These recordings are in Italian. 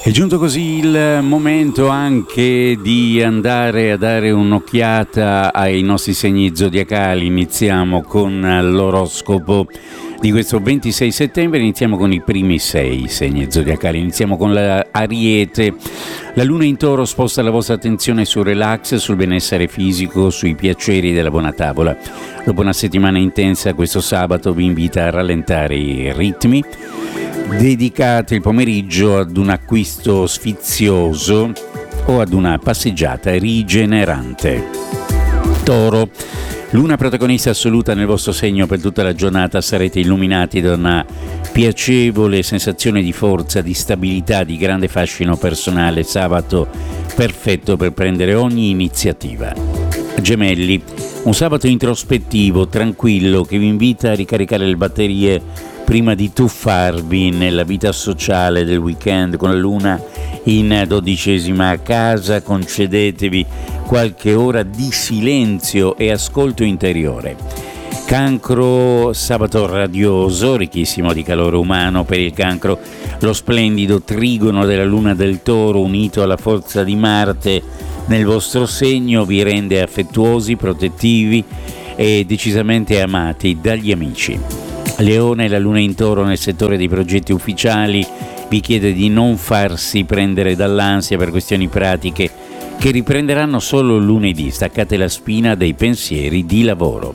È giunto così il momento anche di andare a dare un'occhiata ai nostri segni zodiacali. Iniziamo con l'oroscopo di questo 26 settembre, iniziamo con i primi 6 segni zodiacali. Iniziamo con l'Ariete. La luna in Toro sposta la vostra attenzione sul relax, sul benessere fisico, sui piaceri della buona tavola. Dopo una settimana intensa, questo sabato vi invita a rallentare i ritmi. Dedicate il pomeriggio ad un acquisto sfizioso o ad una passeggiata rigenerante. Toro, luna protagonista assoluta nel vostro segno per tutta la giornata, sarete illuminati da una piacevole sensazione di forza, di stabilità, di grande fascino personale. Sabato perfetto per prendere ogni iniziativa. Gemelli, un sabato introspettivo, tranquillo, che vi invita a ricaricare le batterie prima di tuffarvi nella vita sociale del weekend con la luna in 12ª casa. Concedetevi qualche ora di silenzio e ascolto interiore. Cancro, sabato radioso, ricchissimo di calore umano. Per il Cancro, lo splendido trigono della luna del Toro unito alla forza di Marte nel vostro segno vi rende affettuosi, protettivi e decisamente amati dagli amici. Leone, la luna in Toro nel settore dei progetti ufficiali vi chiede di non farsi prendere dall'ansia per questioni pratiche che riprenderanno solo lunedì. Staccate la spina dei pensieri di lavoro.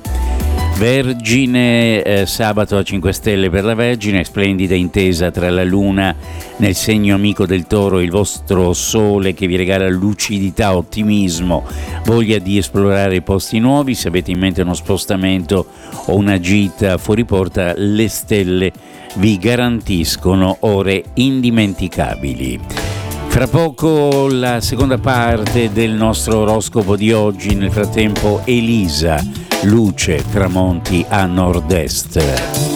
Vergine, sabato a 5 stelle per la Vergine, splendida intesa tra la luna nel segno amico del Toro e il vostro sole che vi regala lucidità, ottimismo, voglia di esplorare posti nuovi. Se avete in mente uno spostamento o una gita fuori porta, le stelle vi garantiscono ore indimenticabili. Fra poco la seconda parte del nostro oroscopo di oggi. Nel frattempo Elisa, luce, tramonti a nord-est.